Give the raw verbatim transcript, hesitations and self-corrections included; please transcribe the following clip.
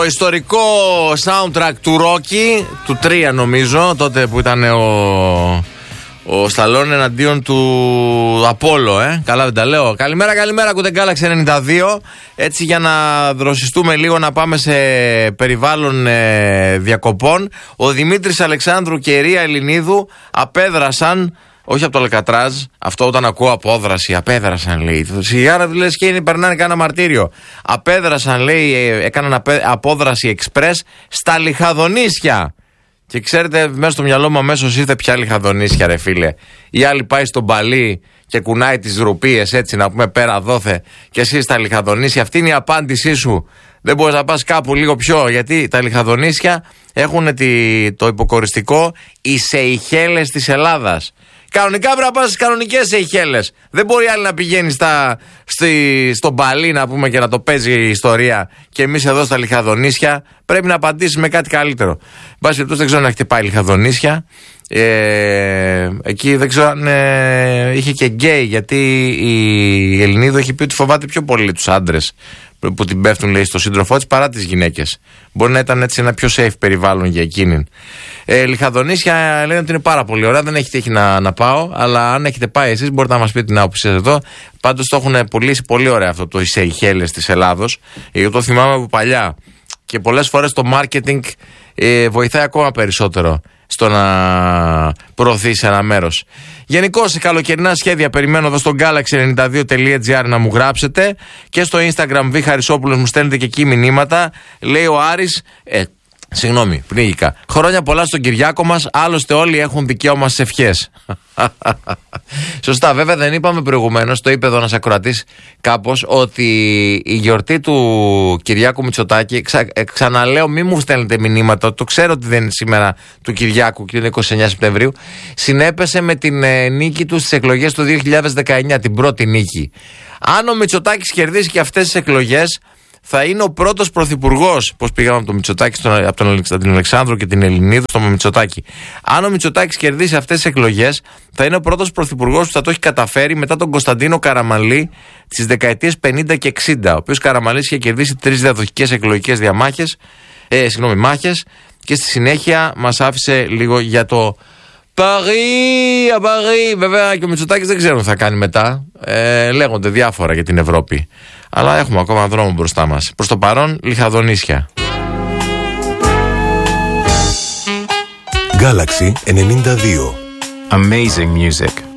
ιστορικό soundtrack του Rocky, του τρία νομίζω, τότε που ήταν ο, ο Σταλόν εναντίον του Απόλλω, ε. Καλά δεν τα λέω. Καλημέρα, καλημέρα, ακούτε Galaxy ενενήντα δύο. Έτσι για να δροσιστούμε λίγο, να πάμε σε περιβάλλον ε, διακοπών. Ο Δημήτρης Αλεξάνδρου και η Ρία Ελληνίδου απέδρασαν, όχι από το Αλκατράζ, αυτό όταν ακούω απόδραση, απέδρασαν λέει. Σιγάρα λες και είναι, περνάνε κάνα μαρτύριο. Απέδρασαν λέει, έκαναν απέ, απόδραση εξπρές στα Λιχαδονήσια. Και ξέρετε, μέσα στο μυαλό μου αμέσως ήρθε πια Λιχαδονήσια, ρε φίλε. Η άλλη πάει στον Παλί και κουνάει τις ρουπίες, έτσι να πούμε πέρα δόθε, και εσύ στα Λιχαδονήσια. Αυτή είναι η απάντησή σου. Δεν μπορείς να πας κάπου λίγο πιο, γιατί τα Λιχαδονήσια έχουν τη, το υποκοριστικό οι Σεϊχέλες της Ελλάδας. Κανονικά πρέπει να πας στις κανονικές Σεϊχέλες. Δεν μπορεί άλλη να πηγαίνει στα, στη, στον Παλί να πούμε και να το παίζει η ιστορία, και εμείς εδώ στα Λιχαδονήσια πρέπει να απαντήσουμε με κάτι καλύτερο. Μπας περιπτώσει, δεν ξέρω αν έχετε πάει Λιχαδονήσια. Ε, εκεί δεν ξέρω αν ε, είχε και γκέι, γιατί η Ελληνίδου έχει πει ότι φοβάται πιο πολύ τους άντρες που την πέφτουν λέει στο σύντροφό της παρά τις γυναίκες. Μπορεί να ήταν έτσι ένα πιο safe περιβάλλον για εκείνην. Ε, Λιχαδονήσια λένε ότι είναι πάρα πολύ ωραία. Δεν έχει τύχει να, να πάω, αλλά αν έχετε πάει εσείς μπορείτε να μας πείτε την άποψή σας εδώ. Πάντως το έχουν πουλήσει πολύ ωραία αυτό το Σεϊχέλες της Ελλάδος. Εγώ το θυμάμαι από παλιά. Και πολλές φορές το marketing ε, βοηθάει ακόμα περισσότερο στο να προωθήσει ένα μέρος. Γενικώς σε καλοκαιρινά σχέδια περιμένω εδώ στο galaxy ενενήντα δύο τελεία gr να μου γράψετε, και στο Instagram Β Χαρισόπουλος μου στέλνετε και εκεί μηνύματα. Λέει ο Άρης, ε, συγγνώμη, πνίγηκα. Χρόνια πολλά στον Κυριάκο μας, άλλωστε όλοι έχουν δικαίωμα στις ευχές. Σωστά, βέβαια δεν είπαμε προηγουμένως, το είπε εδώ ένας ακροατής κάπως, ότι η γιορτή του Κυριάκου Μητσοτάκη, ξα, ε, ξαναλέω, μη μου στέλνετε μηνύματα, το ξέρω ότι δεν είναι σήμερα του Κυριάκου και είναι είκοσι εννέα Σεπτεμβρίου, συνέπεσε με την ε, νίκη του στις εκλογές του δύο χιλιάδες δεκαεννιά, την πρώτη νίκη. Αν ο Μητσοτάκης κερδίσει και αυτές τις εκλογές, θα είναι ο πρώτος πρωθυπουργός. Πώς πήγαμε από τον Μητσοτάκη, στον, από τον, τον Αλεξάνδρο και την Ελληνίδου στο Μητσοτάκη. Αν ο Μητσοτάκης κερδίσει αυτές τις εκλογές, θα είναι ο πρώτος πρωθυπουργός που θα το έχει καταφέρει μετά τον Κωνσταντίνο Καραμανλή τις δεκαετίες πενήντα και εξήντα. Ο οποίος Καραμανλής είχε κερδίσει τρεις διαδοχικές εκλογικές διαμάχες, ε, συγγνώμη, μάχες, και στη συνέχεια μας άφησε λίγο για το Παρί, α Παρί. Βέβαια και ο Μητσοτάκης δεν ξέρουμε τι θα κάνει μετά. Ε, λέγονται διάφορα για την Ευρώπη. Αλλά έχουμε ακόμα δρόμο μπροστά μας. Προς το παρόν, Λιχαδονήσια. Galaxy ενενήντα δύο. Amazing music.